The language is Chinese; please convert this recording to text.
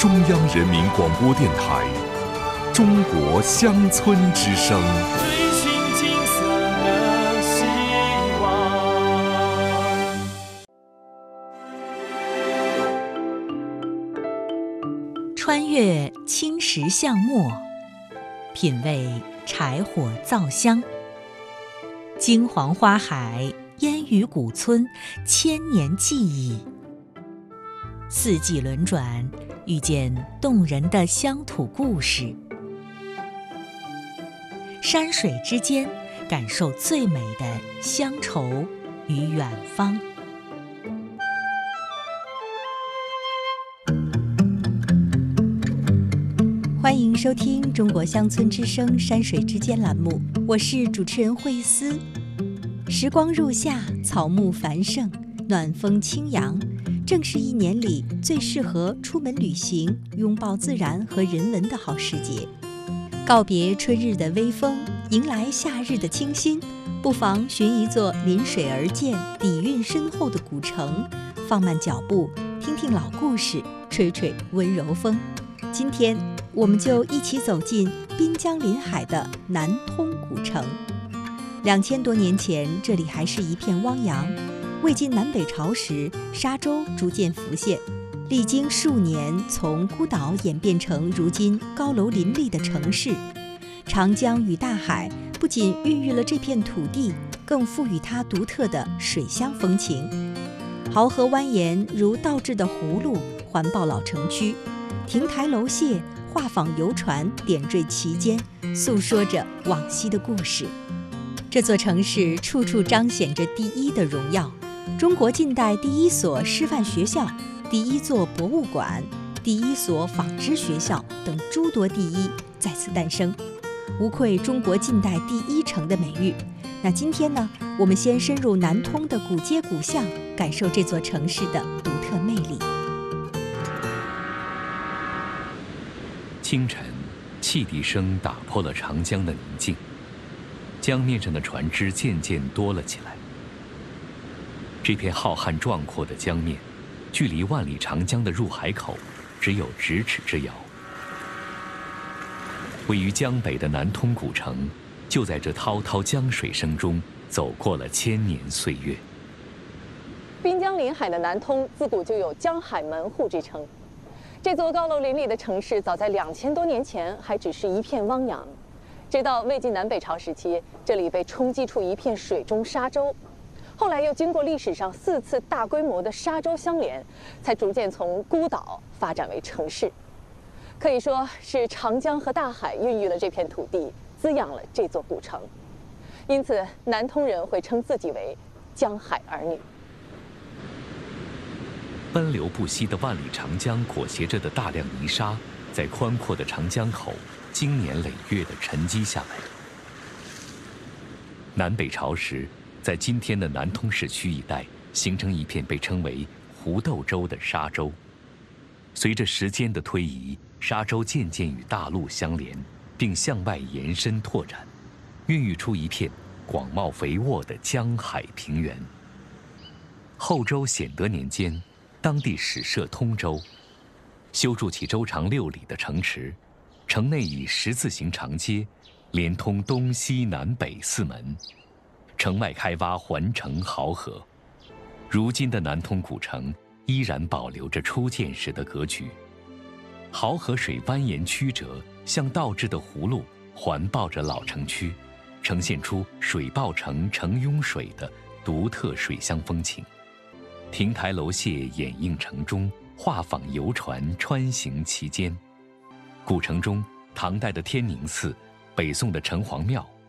中央人民广播电台《中国乡村之声》。 追寻金色的希望。 穿越青石巷陌，品味柴火灶香。金黄花海，烟雨古村，千年记忆。四季轮转，遇见动人的乡土故事。山水之间，感受最美的乡愁与远方。欢迎收听《中国乡村之声·山水之间》栏目，我是主持人慧思。时光入夏，草木繁盛，暖风轻扬，正是一年里最适合出门旅行、拥抱自然和人文的好时节。告别春日的微风，迎来夏日的清新，不妨寻一座临水而建、底蕴深厚的古城，放慢脚步，听听老故事，吹吹温柔风。今天我们就一起走进滨江临海的南通古城。2000多年前，这里还是一片汪洋。魏晋南北朝时，沙洲逐渐浮现，历经数年，从孤岛演变成如今高楼林立的城市。长江与大海不仅孕育了这片土地，更赋予它独特的水乡风情。濠河蜿蜒如倒置的葫芦，环抱老城区。亭台楼榭、画舫游船点缀其间，诉说着往昔的故事。这座城市处处彰显着第一的荣耀，中国近代第一所师范学校、第一座博物馆、第一所纺织学校等诸多第一在此诞生，无愧中国近代第一城的美誉。那今天呢，我们先深入南通的古街古巷，感受这座城市的独特魅力。 清晨，汽笛声打破了长江的宁静，江面上的船只渐渐多了起来。这片浩瀚壮阔的江面，距离万里长江的入海口只有咫尺之遥。位于江北的南通古城，就在这滔滔江水声中走过了千年岁月。 滨江临海的南通，自古就有江海门户之称。这座高楼林立的城市，早在2000多年前还只是一片汪洋，直到魏晋南北朝时期，这里被冲击出一片水中沙洲，后来又经过历史上4次大规模的沙洲相连，才逐渐从孤岛发展为城市。可以说是长江和大海孕育了这片土地，滋养了这座古城，因此南通人会称自己为江海儿女。 奔流不息的万里长江裹挟着的大量泥沙，在宽阔的长江口经年累月地沉积下来。南北朝时，在今天的南通市区一带，形成一片被称为湖豆洲的沙洲。随着时间的推移，沙洲渐渐与大陆相连，并向外延伸拓展，孕育出一片广袤肥沃的江海平原。后周显德年间，当地始设通州，修筑起周长6里的城池，城内以十字形长街连通东西南北4门，城外开挖环城濠河。如今的南通古城依然保留着初建时的格局，濠河水蜿蜒曲折，像倒置的葫芦，环抱着老城区，呈现出水抱城、城拥水的独特水乡风情。亭台楼榭掩映城中，画舫游船穿行其间。古城中，唐代的天宁寺、北宋的城隍庙